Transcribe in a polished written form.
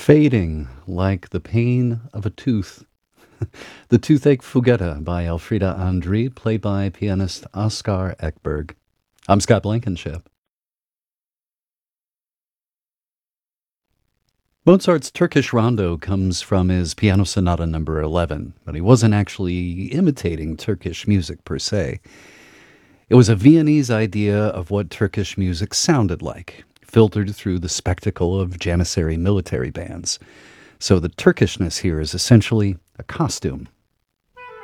Fading like the pain of a tooth. The Toothache Fugetta by Elfriede André, played by pianist Oskar Ekberg. I'm Scott Blankenship. Mozart's Turkish Rondo comes from his Piano Sonata number 11, but he wasn't actually imitating Turkish music per se. It was a Viennese idea of what Turkish music sounded like, filtered through the spectacle of Janissary military bands. So the Turkishness here is essentially a costume,